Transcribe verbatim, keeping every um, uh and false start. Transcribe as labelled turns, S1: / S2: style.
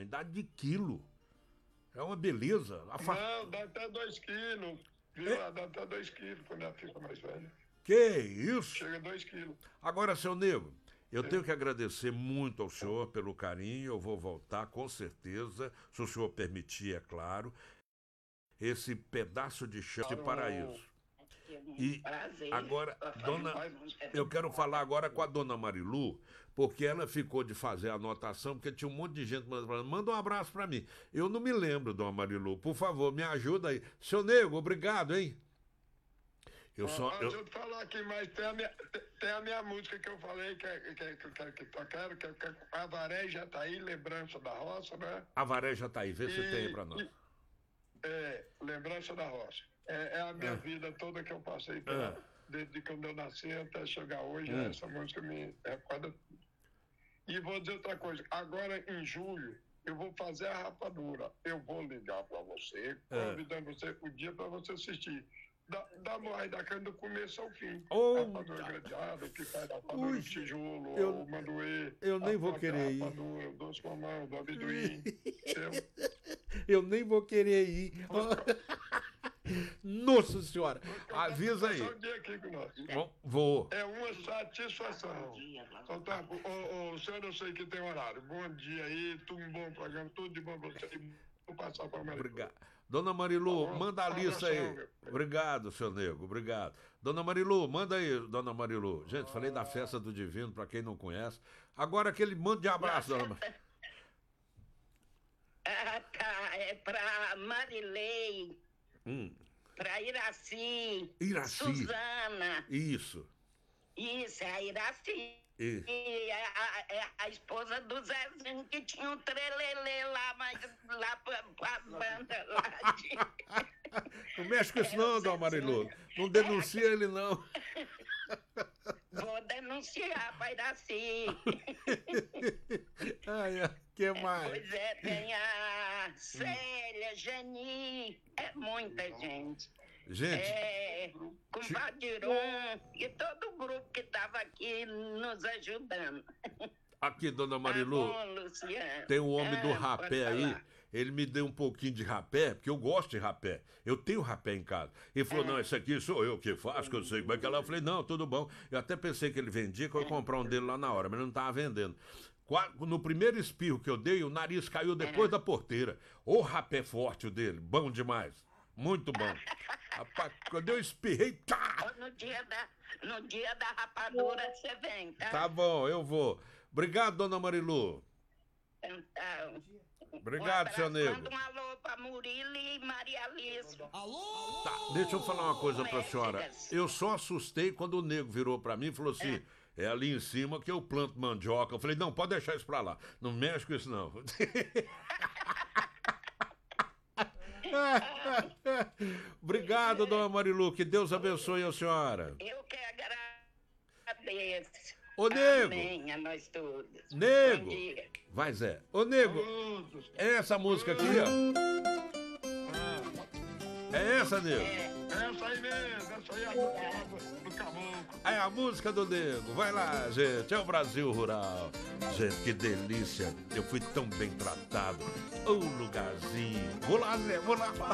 S1: homem, dá de quilo. É uma beleza. A fa...
S2: Não, dá até dois quilos. Viu? É? Dá até dois quilos quando ela fica mais velha.
S1: Que isso?
S2: Chega a dois quilos.
S1: Agora, seu Nego, eu é. tenho que agradecer muito ao senhor pelo carinho. Eu vou voltar, com certeza, se o senhor permitir, é claro, esse pedaço de chão de paraíso. E agora, dona, eu quero falar agora com a dona Marilu, porque ela ficou de fazer a anotação, porque tinha um monte de gente mandando, manda um abraço para mim. Eu não me lembro, dona Marilu, por favor, me ajuda aí. Seu Nego, obrigado, hein? Eu só,
S2: ah,
S1: eu...
S2: Deixa eu falar aqui, mas tem a minha, tem a minha música que eu falei, que eu que, que, que, que tocaram, que, que Avaré já tá aí, Lembrança da Roça, né?
S1: Avaré já tá aí, vê e, se tem para nós.
S2: E, é, Lembrança da Roça. É, é a minha ah. vida toda que eu passei pela, ah. desde quando eu nasci até chegar hoje, hum. essa música me recorda. E vou dizer outra coisa, agora em julho eu vou fazer a rapadura. Eu vou ligar para você, ah. convidando você o dia para você assistir. Da, da morre da cana do começo ao fim.
S1: Oh,
S2: rapadura tá. gradeada, que faz rapadura Ui, de tijolo,
S1: eu,
S2: o mandoê.
S1: Eu nem vou querer ir.
S2: Rapadura, o doce com mamão, do amendoim. eu...
S1: eu nem vou querer ir. Nossa senhora, avisa aí.
S2: Um dia aqui com nós.
S1: Vou.
S2: É uma satisfação. Então, tá, o, o senhor, eu sei que tem horário. Bom dia aí, tudo um bom programa, tudo de bom pra você. Vou passar para a Marilu.
S1: Obrigado. Dona Marilu, tá manda a lista aí. Obrigado, seu Nego, obrigado. Dona Marilu, manda aí, dona Marilu. Gente, falei da festa do Divino, para quem não conhece. Agora aquele monte de abraço, dona Marilu.
S3: Ah, tá. É pra Marilei.
S1: Hum.
S3: Pra Iraci.
S1: Iraci.
S3: Suzana.
S1: Isso.
S3: Isso, é a Iraci.
S1: E,
S3: e a, a, a esposa do Zezinho, que tinha um trelelê lá, mas lá pra, pra banda lá de...
S1: Não mexe com isso não, dona Marilu. Não denuncia ele, não.
S3: Vou denunciar, vai dar sim.
S1: Ai, o que mais?
S3: Pois é, tem a Célia, Geni, é muita gente.
S1: Gente,
S3: é, com o Vadiron e todo o grupo que estava aqui nos ajudando.
S1: Aqui, dona Marilu,
S3: tá bom, Luciano.
S1: Tem o homem do
S3: ah,
S1: rapé aí, ele me deu um pouquinho de rapé, porque eu gosto de rapé. Eu tenho rapé em casa. Ele falou, ah. não, esse aqui sou eu que faço, que eu sei como é que é lá. Eu falei, não, tudo bom. Eu até pensei que ele vendia, que eu ia comprar um dele lá na hora, mas ele não estava vendendo. No primeiro espirro que eu dei, o nariz caiu depois da porteira. Ô rapé forte o dele, bom demais. Muito bom. Rapaz, quando eu espirrei... Tá!
S3: No dia da, no dia da rapadura você vem, tá?
S1: Tá bom, eu vou. Obrigado, dona Marilu.
S3: Então...
S1: Obrigado,
S3: um
S1: seu Nego.
S3: Manda um alô pra Murilo e Maria Alice.
S1: Alô! Tá, deixa eu falar uma coisa pra senhora. Eu só assustei quando o Nego virou pra mim e falou assim... É. é ali em cima que eu planto mandioca. Eu falei, não, pode deixar isso pra lá. Não mexe com isso, não. Obrigado, dona Marilu. Que Deus abençoe a senhora.
S3: Eu que agradeço.
S1: Ô, Nego.
S3: Amém a nós todos.
S1: Nego.
S3: Bom dia.
S1: Vai, Zé. Ô, Nego. É essa música aqui, ó. É essa, Nego?
S2: É. Essa aí mesmo. Essa aí é a música do Caboclo.
S1: É a música do Nego. Vai lá, gente. É o Brasil Rural. Gente, que delícia. Eu fui tão bem tratado. Ô, lugarzinho. Vou lá, Zé. Vou lá.